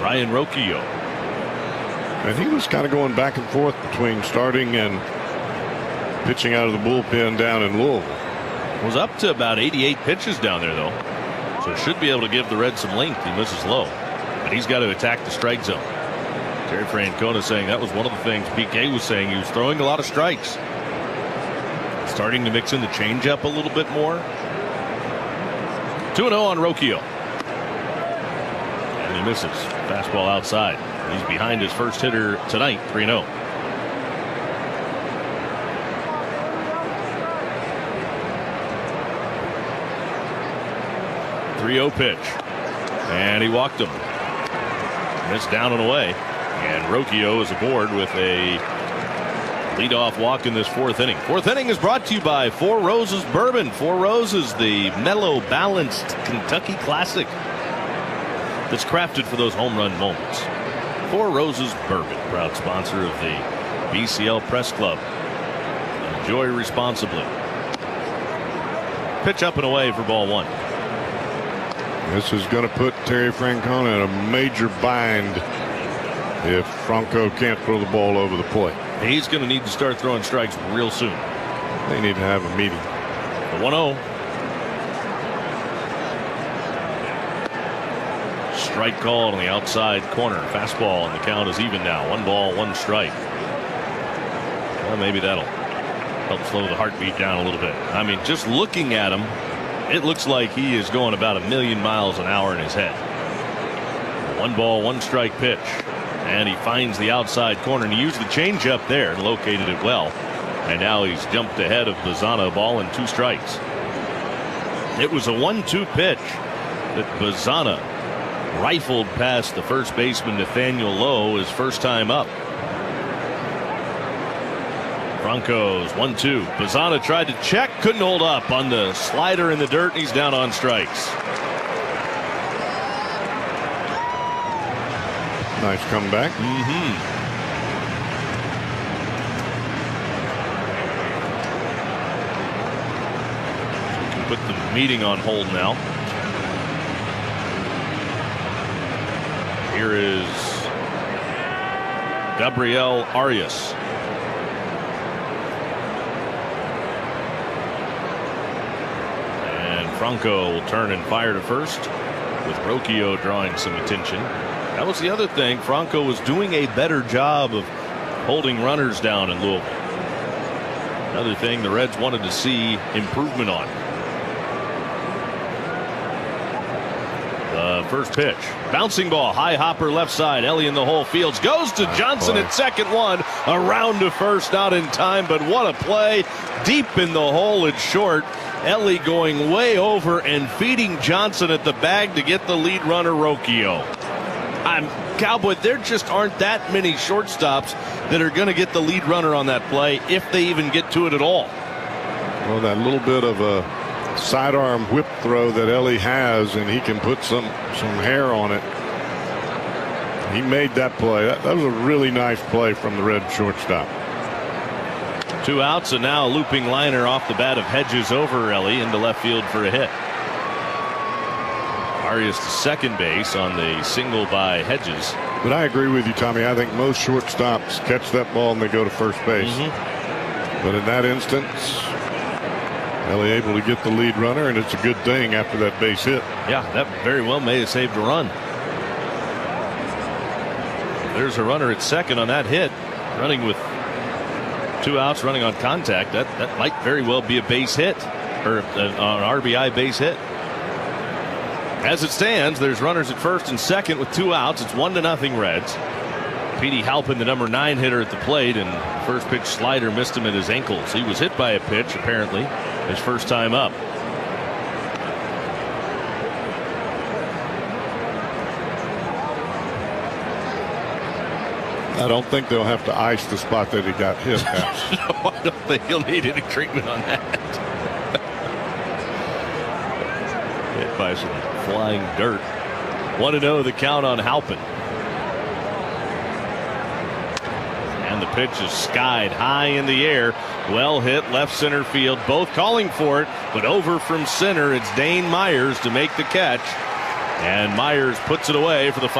Ryan Rocchio. And he was kind of going back and forth between starting and pitching out of the bullpen down in Louisville. Was up to about 88 pitches down there, though. So should be able to give the Reds some length. He misses low. But he's got to attack the strike zone. Terry Francona saying that was one of the things PK was saying. He was throwing a lot of strikes. Starting to mix in the changeup a little bit more. 2-0 on Rocchio. And he misses. Fastball outside. He's behind his first hitter tonight, 3-0. Pitch. And he walked him. Missed down and away. And Rocchio is aboard with a leadoff walk in this fourth inning. Fourth inning is brought to you by Four Roses Bourbon. Four Roses, the mellow, balanced Kentucky classic that's crafted for those home run moments. Four Roses Bourbon, proud sponsor of the BCL Press Club. Enjoy responsibly. Pitch up and away for ball one. This is going to put Terry Francona in a major bind if Franco can't throw the ball over the plate. He's going to need to start throwing strikes real soon. They need to have a meeting. The 1-0. Strike called on the outside corner. Fastball, and the count is even now. 1 ball, 1 strike. Well, maybe that'll help slow the heartbeat down a little bit. I mean, just looking at him, it looks like he is going about 1,000,000 miles an hour in his head. 1 ball, 1 strike pitch. And he finds the outside corner, and he used the changeup there and located it well. And now he's jumped ahead of Bazzana, ball and 2 strikes. It was a 1-2 pitch that Bazzana rifled past the first baseman Nathaniel Lowe his first time up. Broncos 1-2. Bazzana tried to check, couldn't hold up on the slider in the dirt. He's down on strikes. Nice comeback. So we can put the meeting on hold now. Here is Gabriel Arias. Franco will turn and fire to first, with Rocchio drawing some attention. That was the other thing. Franco was doing a better job of holding runners down in Louisville. Another thing the Reds wanted to see improvement on. The first pitch. Bouncing ball. High hopper left side. Elly in the hole. Fields goes to Johnson at second one. Around to first. Not in time, but what a play. Deep in the hole. It's short. Elly going way over and feeding Johnson at the bag to get the lead runner, Rocchio. Cowboy, there just aren't that many shortstops that are going to get the lead runner on that play, if they even get to it at all. Well, that little bit of a sidearm whip throw that Elly has, and he can put some hair on it. He made that play. That was a really nice play from the Red shortstop. 2 outs, and now a looping liner off the bat of Hedges over Elly into left field for a hit. Arias to second base on the single by Hedges. But I agree with you, Tommy. I think most shortstops catch that ball and they go to first base. But in that instance, Elly able to get the lead runner, and it's a good thing after that base hit. Yeah, that very well may have saved a run. There's a runner at second on that hit, running with 2 outs, running on contact. That might very well be a base hit, or an RBI base hit. As it stands, there's runners at first and second with 2 outs. It's 1-0 Reds. Petey Halpin, the number 9 hitter at the plate, and first pitch slider missed him at his ankles. He was hit by a pitch, apparently, his first time up. I don't think they'll have to ice the spot that he got hit at. No, I don't think he'll need any treatment on that. Hit by some flying dirt. 1-0 the count on Halpin. And the pitch is skied high in the air. Well hit left center field. Both calling for it, but over from center. It's Dane Myers to make the catch. And Myers puts it away for the